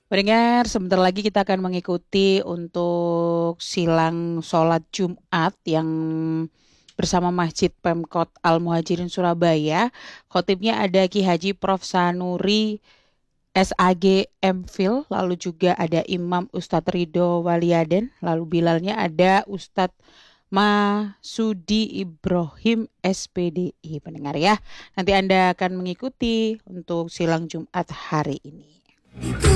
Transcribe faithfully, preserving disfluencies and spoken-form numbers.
Pendengar, sebentar lagi kita akan mengikuti untuk silang sholat Jumat yang bersama Masjid Pemkot Al-Muhajirin Surabaya. Khotibnya ada Ki Haji Prof Sanuri S A G M.Phil, lalu juga ada Imam Ustadz Ridho Waliaden, lalu bilalnya ada Ustadz Masudi Ibrahim S P D I. Pendengar ya, nanti Anda akan mengikuti untuk silang Jumat hari ini.